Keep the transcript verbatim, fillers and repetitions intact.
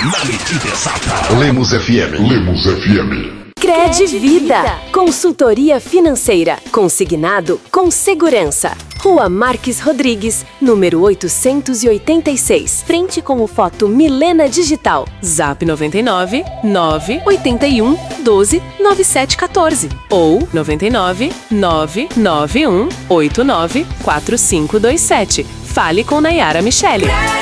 na medida exata. Lemos F M. Lemos F M. Cred Vida, consultoria financeira, consignado com segurança. Rua Marques Rodrigues, número oitocentos e oitenta e seis, frente com o Foto Milena Digital. Zap noventa e nove, nove oito um, doze, nove sete um quatro ou noventa e nove, nove nove um, oito nove, quatro cinco dois sete. Fale com Nayara Michele.